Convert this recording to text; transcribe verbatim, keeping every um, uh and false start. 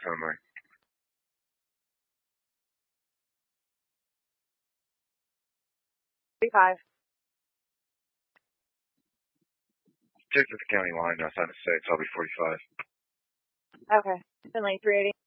Santa Maria. thirty-five. Just at the county line outside the state, so I'll be forty-five. Okay. Finley, three eighty.